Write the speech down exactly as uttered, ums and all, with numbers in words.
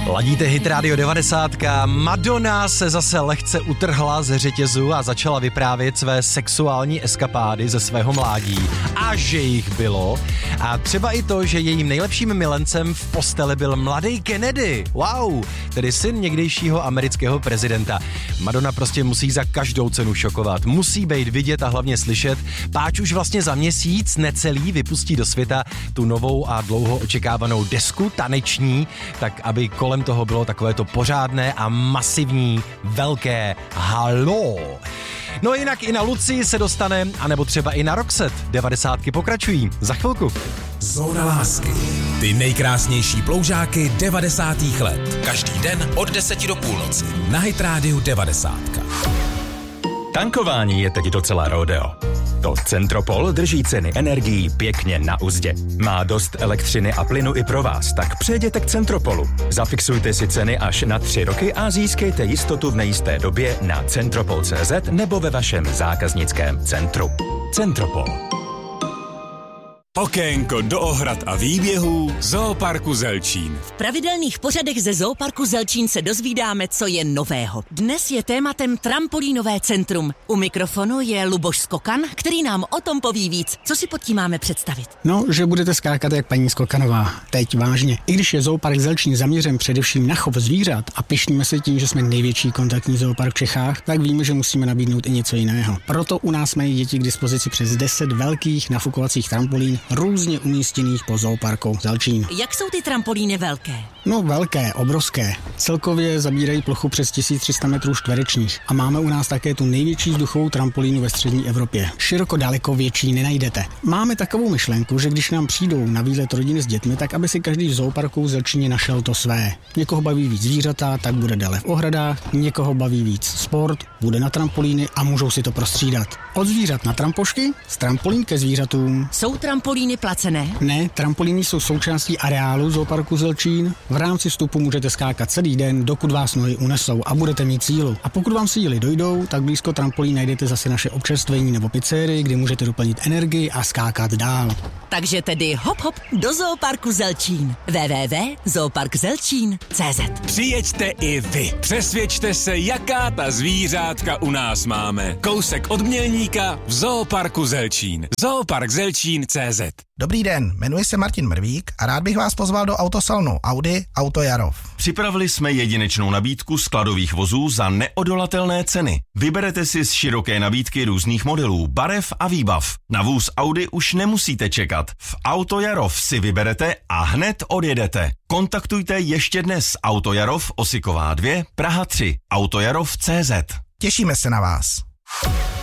Ladíte Hit Radio devadesát. Madonna se zase lehce utrhla ze řetězu a začala vyprávět své sexuální eskapády ze svého mládí. A že jich bylo. A třeba i to, že jejím nejlepším milencem v posteli byl mladý Kennedy. Wow, tedy syn někdejšího amerického prezidenta. Madonna prostě musí za každou cenu šokovat. Musí být vidět a hlavně slyšet, páč už vlastně za měsíc necelý vypustí do světa tu novou a dlouho očekávanou desku taneční, tak aby kolem toho bylo takové to pořádné a masivní velké halo. No jinak i na Lucii se dostane, anebo třeba i na Roxette. devadesátky pokračují. Za chvilku. Zóna lásky. Ty nejkrásnější ploužáky devadesátých let. Každý den od deseti do půlnoci. Na Hit Radio devadesátka. Tankování je teď docela rodeo. To Centropol drží ceny energií pěkně na uzdě. Má dost elektřiny a plynu i pro vás, tak přejděte k Centropolu. Zafixujte si ceny až na tři roky a získejte jistotu v nejisté době na centropol tečka cé zet nebo ve vašem zákaznickém centru. Centropol. Okénko do ohrad a výběhů Zooparku Zelčín. V pravidelných pořadech ze Zooparku Zelčín se dozvídáme, co je nového. Dnes je tématem trampolínové centrum. U mikrofonu je Luboš Skokan, který nám o tom poví víc. Co si pod tím máme představit? No, že budete skákat jak paní Skokanová. Teď vážně. I když je Zoopark Zelčín zaměřen především na chov zvířat a pyšníme se tím, že jsme největší kontaktní zoopark v Čechách, tak víme, že musíme nabídnout i něco jiného. Proto u nás mají děti k dispozici přes deset velkých nafukovacích trampolín, různě umístěných po Zooparku Zelčín. Jak jsou ty trampolíny velké? No velké, obrovské. Celkově zabírají plochu přes tisíc tři sta metrů čtverečních a máme u nás také tu největší vzduchovou trampolínu ve střední Evropě. Široko daleko větší nenajdete. Máme takovou myšlenku, že když nám přijdou na výlet rodiny s dětmi, tak aby si každý v Zooparku v Zelčíně našel to své. Někoho baví víc zvířata, tak bude dále v ohradách, někoho baví víc sport, bude na trampolíny a můžou si to prostřídat. Od zvířat na trampošky, z trampolín ke zvířatům. Jsou trampolíny placené? Ne, trampolíny jsou součástí areálu Zooparku Zelčín. V rámci vstupu můžete skákat celý den, dokud vás nohy unesou a budete mít sílu. A pokud vám síly dojdou, tak blízko trampolín najdete zase naše občerstvení nebo pizzerii, kde můžete doplnit energii a skákat dál. Takže tedy hop hop do Zooparku Zelčín. w w w tečka zoopark zelčín tečka cé zet. Přijeďte i vy. Přesvědčte se, jaká ta zvířátka u nás máme. Kousek od Mělníka v Zooparku Zelčín. zoopark zelčín tečka cé zet. Dobrý den, jmenuji se Martin Mrvík a rád bych vás pozval do autosalonu Audi Auto Jarov. Připravili jsme jedinečnou nabídku skladových vozů za neodolatelné ceny. Vyberete si z široké nabídky různých modelů, barev a výbav. Na vůz Audi už nemusíte čekat. V Auto Jarov si vyberete a hned odjedete. Kontaktujte ještě dnes Auto Jarov, Osiková dva, Praha tři, autojarov tečka cé zet. Těšíme se na vás.